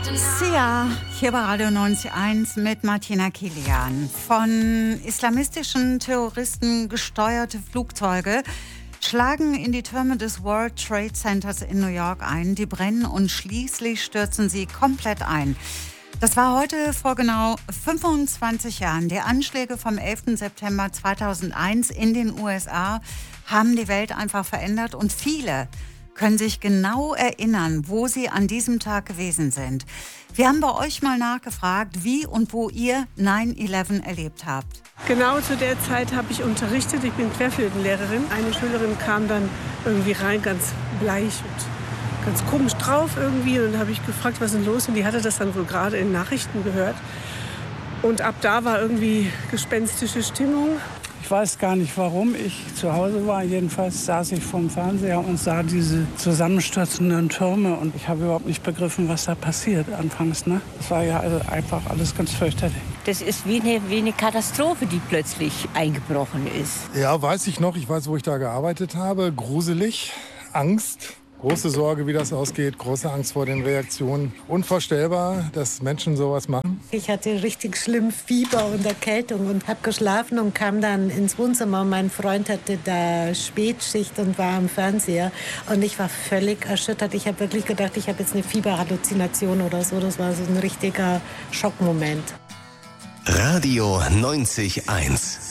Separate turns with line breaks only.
Sia, hier bei Radio 91 mit Martina Kilian. Von islamistischen Terroristen gesteuerte Flugzeuge schlagen in die Türme des World Trade Centers in New York ein. Die brennen und schließlich stürzen sie komplett ein. Das war heute vor genau 25 Jahren. Die Anschläge vom 11. September 2001 in den USA haben die Welt einfach verändert und viele können sich genau erinnern, wo sie an diesem Tag gewesen sind. Wir haben bei euch mal nachgefragt, wie und wo ihr 9/11 erlebt habt.
Genau zu der Zeit habe ich unterrichtet. Ich bin Querflötenlehrerin. Eine Schülerin kam dann irgendwie rein, ganz bleich und ganz komisch drauf irgendwie. Und dann habe ich gefragt, was ist denn los? Und die hatte das dann wohl gerade in Nachrichten gehört. Und ab da war irgendwie gespenstische Stimmung.
Ich weiß gar nicht, warum ich zu Hause war. Jedenfalls saß ich vorm Fernseher und sah diese zusammenstürzenden Türme. Und ich habe überhaupt nicht begriffen, was da passiert anfangs. Ne? Das war ja also einfach alles ganz fürchterlich.
Das ist wie eine Katastrophe, die plötzlich eingebrochen ist.
Ja, weiß ich noch. Ich weiß, wo ich da gearbeitet habe. Gruselig, Angst. Große Sorge, wie das ausgeht, große Angst vor den Reaktionen. Unvorstellbar, dass Menschen sowas machen.
Ich hatte richtig schlimm Fieber und Erkältung und habe geschlafen und kam dann ins Wohnzimmer. Mein Freund hatte da Spätschicht und war am Fernseher. Und ich war völlig erschüttert. Ich habe wirklich gedacht, ich habe jetzt eine Fieberhalluzination oder so. Das war so ein richtiger Schockmoment.
Radio 90.1